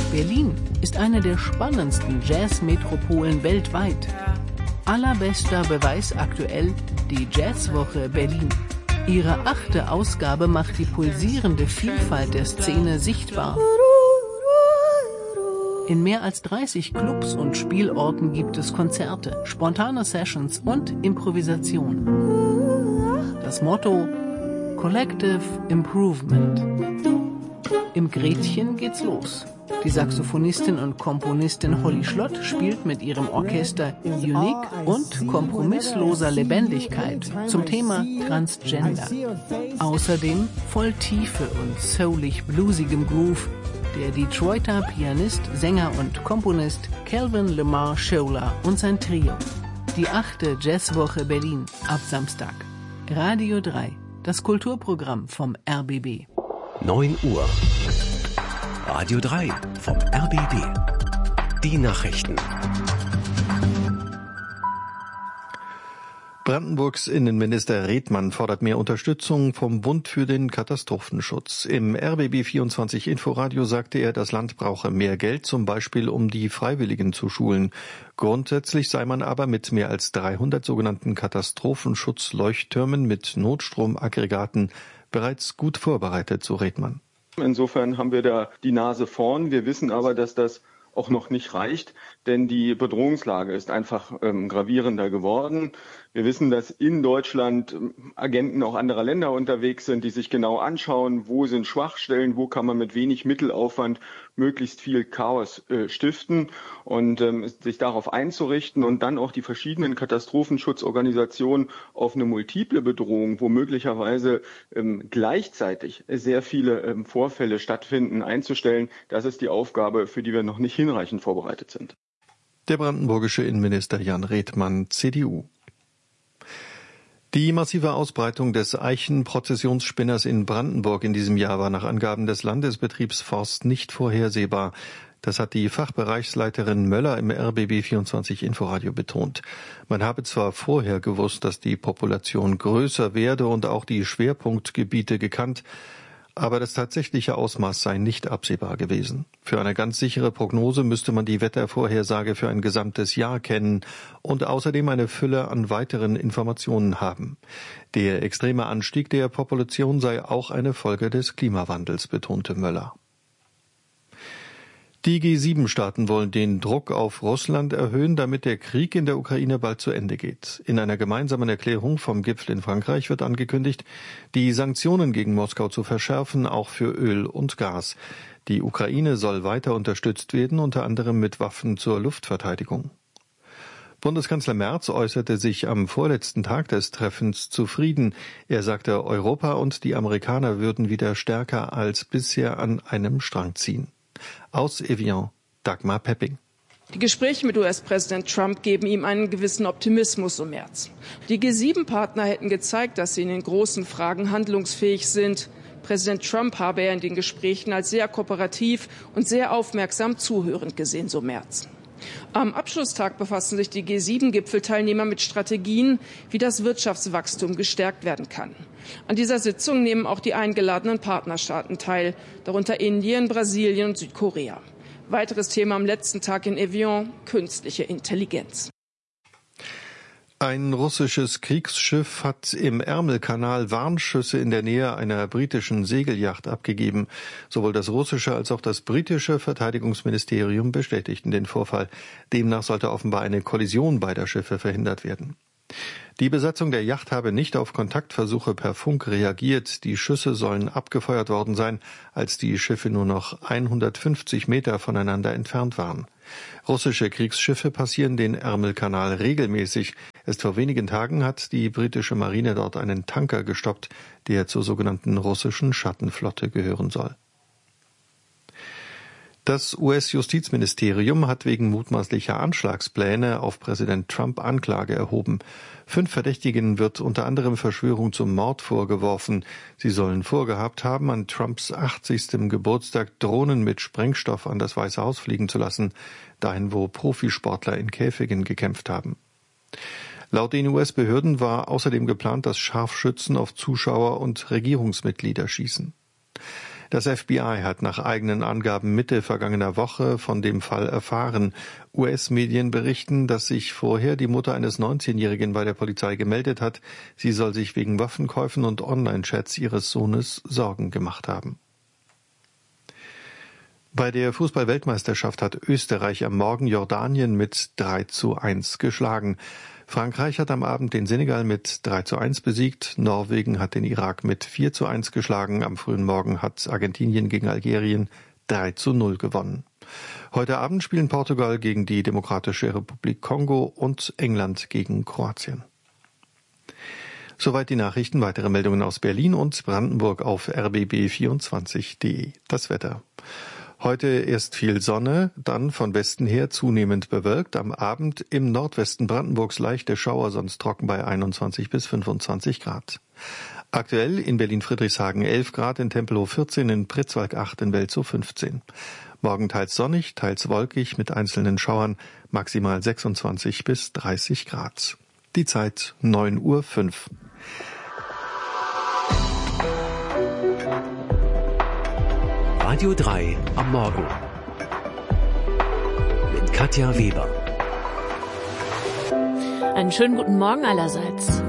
Berlin ist eine der spannendsten Jazzmetropolen weltweit. Allerbester Beweis aktuell die Jazzwoche Berlin. Ihre 8. Ausgabe macht die pulsierende Vielfalt der Szene sichtbar. In mehr als 30 Clubs und Spielorten gibt es Konzerte, spontane Sessions und Improvisation. Das Motto: Collective Improvement. Im Gretchen geht's los. Die Saxophonistin und Komponistin Holly Schlott spielt mit ihrem Orchester Unique und kompromissloser Lebendigkeit zum Thema Transgender. Außerdem voll Tiefe und soulig bluesigem Groove der Detroiter Pianist, Sänger und Komponist Calvin Lamar Scholar und sein Trio. Die 8. Jazzwoche Berlin ab Samstag. Radio 3, das Kulturprogramm vom RBB. 9 Uhr. Radio 3 vom RBB. Die Nachrichten. Brandenburgs Innenminister Redmann fordert mehr Unterstützung vom Bund für den Katastrophenschutz. Im RBB 24 Inforadio sagte er, das Land brauche mehr Geld, zum Beispiel um die Freiwilligen zu schulen. Grundsätzlich sei man aber mit mehr als 300 sogenannten Katastrophenschutzleuchttürmen mit Notstromaggregaten bereits gut vorbereitet, so Redmann. Insofern haben wir da die Nase vorn. Wir wissen aber, dass das auch noch nicht reicht, denn die Bedrohungslage ist einfach gravierender geworden. Wir wissen, dass in Deutschland Agenten auch anderer Länder unterwegs sind, die sich genau anschauen, wo sind Schwachstellen, wo kann man mit wenig Mittelaufwand möglichst viel Chaos stiften und sich darauf einzurichten und dann auch die verschiedenen Katastrophenschutzorganisationen auf eine multiple Bedrohung, wo möglicherweise gleichzeitig sehr viele Vorfälle stattfinden, einzustellen. Das ist die Aufgabe, für die wir noch nicht hinreichend vorbereitet sind. Der brandenburgische Innenminister Jan Redmann, CDU. Die massive Ausbreitung des Eichenprozessionsspinners in Brandenburg in diesem Jahr war nach Angaben des Landesbetriebs Forst nicht vorhersehbar. Das hat die Fachbereichsleiterin Möller im RBB 24 Inforadio betont. Man habe zwar vorher gewusst, dass die Population größer werde und auch die Schwerpunktgebiete gekannt, aber das tatsächliche Ausmaß sei nicht absehbar gewesen. Für eine ganz sichere Prognose müsste man die Wettervorhersage für ein gesamtes Jahr kennen und außerdem eine Fülle an weiteren Informationen haben. Der extreme Anstieg der Population sei auch eine Folge des Klimawandels, betonte Möller. Die G7-Staaten wollen den Druck auf Russland erhöhen, damit der Krieg in der Ukraine bald zu Ende geht. In einer gemeinsamen Erklärung vom Gipfel in Frankreich wird angekündigt, die Sanktionen gegen Moskau zu verschärfen, auch für Öl und Gas. Die Ukraine soll weiter unterstützt werden, unter anderem mit Waffen zur Luftverteidigung. Bundeskanzler Merz äußerte sich am vorletzten Tag des Treffens zufrieden. Er sagte, Europa und die Amerikaner würden wieder stärker als bisher an einem Strang ziehen. Aus Evian, Dagmar Pepping. Die Gespräche mit US-Präsident Trump geben ihm einen gewissen Optimismus im März. Die G7-Partner hätten gezeigt, dass sie in den großen Fragen handlungsfähig sind. Präsident Trump habe er in den Gesprächen als sehr kooperativ und sehr aufmerksam zuhörend gesehen, so Merz. Am Abschlusstag befassen sich die G7-Gipfelteilnehmer mit Strategien, wie das Wirtschaftswachstum gestärkt werden kann. An dieser Sitzung nehmen auch die eingeladenen Partnerstaaten teil, darunter Indien, Brasilien und Südkorea. Weiteres Thema am letzten Tag in Evian: künstliche Intelligenz. Ein russisches Kriegsschiff hat im Ärmelkanal Warnschüsse in der Nähe einer britischen Segelyacht abgegeben. Sowohl das russische als auch das britische Verteidigungsministerium bestätigten den Vorfall. Demnach sollte offenbar eine Kollision beider Schiffe verhindert werden. Die Besatzung der Yacht habe nicht auf Kontaktversuche per Funk reagiert. Die Schüsse sollen abgefeuert worden sein, als die Schiffe nur noch 150 Meter voneinander entfernt waren. Russische Kriegsschiffe passieren den Ärmelkanal regelmäßig. Erst vor wenigen Tagen hat die britische Marine dort einen Tanker gestoppt, der zur sogenannten russischen Schattenflotte gehören soll. Das US-Justizministerium hat wegen mutmaßlicher Anschlagspläne auf Präsident Trump Anklage erhoben. 5 Verdächtigen wird unter anderem Verschwörung zum Mord vorgeworfen. Sie sollen vorgehabt haben, an Trumps 80. Geburtstag Drohnen mit Sprengstoff an das Weiße Haus fliegen zu lassen, dahin wo Profisportler in Käfigen gekämpft haben. Laut den US-Behörden war außerdem geplant, dass Scharfschützen auf Zuschauer und Regierungsmitglieder schießen. Das FBI hat nach eigenen Angaben Mitte vergangener Woche von dem Fall erfahren. US-Medien berichten, dass sich vorher die Mutter eines 19-Jährigen bei der Polizei gemeldet hat. Sie soll sich wegen Waffenkäufen und Online-Chats ihres Sohnes Sorgen gemacht haben. Bei der Fußball-Weltmeisterschaft hat Österreich am Morgen Jordanien mit 3:1 geschlagen. Frankreich hat am Abend den Senegal mit 3:1 besiegt. Norwegen hat den Irak mit 4:1 geschlagen. Am frühen Morgen hat Argentinien gegen Algerien 3:0 gewonnen. Heute Abend spielen Portugal gegen die Demokratische Republik Kongo und England gegen Kroatien. Soweit die Nachrichten. Weitere Meldungen aus Berlin und Brandenburg auf rbb24.de. Das Wetter. Heute erst viel Sonne, dann von Westen her zunehmend bewölkt. Am Abend im Nordwesten Brandenburgs leichte Schauer, sonst trocken bei 21 bis 25 Grad. Aktuell in Berlin-Friedrichshagen 11 Grad, in Tempelhof 14, in Pritzwalk 8, in Welzow 15. Morgen teils sonnig, teils wolkig mit einzelnen Schauern, maximal 26 bis 30 Grad. Die Zeit 9:05 Uhr. Radio 3 am Morgen mit Katja Weber. Einen schönen guten Morgen allerseits.